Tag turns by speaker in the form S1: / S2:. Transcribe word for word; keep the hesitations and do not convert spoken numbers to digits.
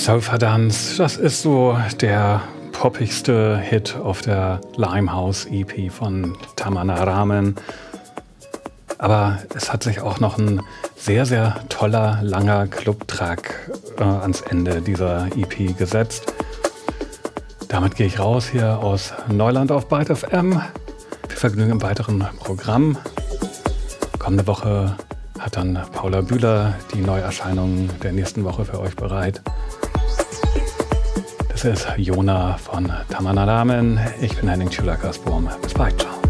S1: Sofa Dance, das ist so der poppigste Hit auf der Limehouse E P von Tamana Ramen. Aber es hat sich auch noch ein sehr, sehr toller, langer Club-Track äh, ans Ende dieser E P gesetzt. Damit gehe ich raus hier aus Neuland auf Byte F M. Viel Vergnügen im weiteren Programm. Kommende Woche hat dann Paula Bühler die Neuerscheinungen der nächsten Woche für euch bereit. Das ist Jona von Tamana Ramen. Ich bin Henning Schüler-Kasburm. Bis bald, ciao.